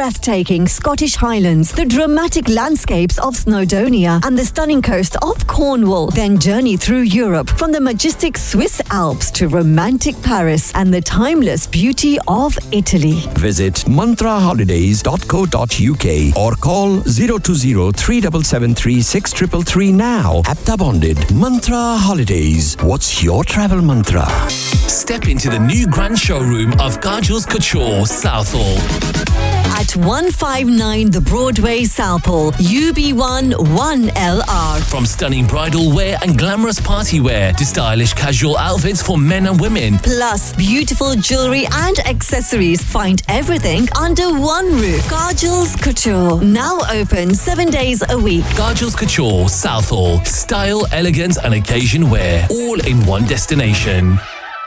breathtaking Scottish Highlands, the dramatic landscapes of Snowdonia, and the stunning coast of Cornwall. Then journey through Europe, from the majestic Swiss Alps to romantic Paris and the timeless beauty of Italy. Visit mantraholidays.co.uk or call 020 3773 6333 now. Apta bonded. Mantra Holidays. What's your travel mantra? Step into the new grand showroom of Kajal's Couture, Southall. At 159 The Broadway, Southall, UB1 1LR. From stunning bridal wear and glamorous party wear to stylish casual outfits for men and women. Plus, beautiful jewellery and accessories. Find everything under one roof. Kajal's Couture. Now open 7 days a week. Kajal's Couture, Southall. Style, elegance and occasion wear. All in one destination.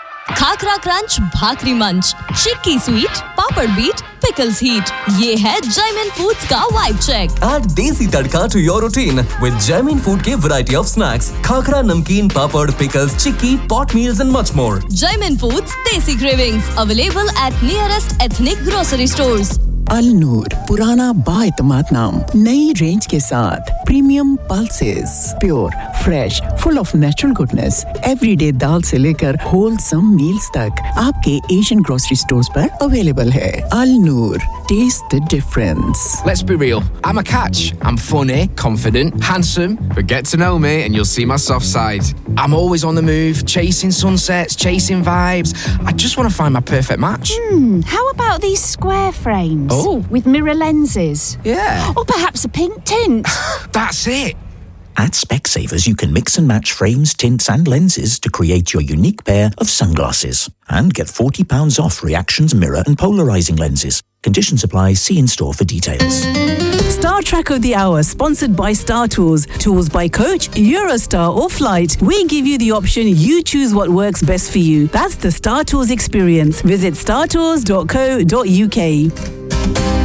Khakhra crunch भाकरी मंच चिक्की sweet पापड़ beat pickles heat ये है Jaymin foods का vibe check Add desi tadka to your routine with Jaimin Food के variety of snacks khakhra नमकीन पापड़ pickles chikki pot meals and much more. Jaimin Foods Desi Cravings available at nearest ethnic grocery stores. अल नूर पुराना बाएतमाद नाम नई range के साथ premium pulses pure fresh full of natural goodness everyday दाल से लेकर wholesome meals तक आपके एशियन ग्रोसरी स्टोर्स पर अवेलेबल है अल नूर test the difference Let's be real, I'm a catch. I'm funny, confident, handsome, but get to know me and you'll see my soft side. I'm always on the move, chasing sunsets, chasing vibes. I just want to find my perfect match. How about these square frames? Oh. With mirror lenses? Yeah. Or perhaps a pink tint? That's it. At Specsavers, you can mix and match frames, tints and lenses to create your unique pair of sunglasses. And get £40 off Reactions mirror and polarizing lenses. Conditions apply. See in-store for details. Star Track of the Hour, sponsored by Star Tours. Tours by coach, Eurostar or flight. We give you the option, you choose what works best for you. That's the Star Tours experience. Visit startours.co.uk.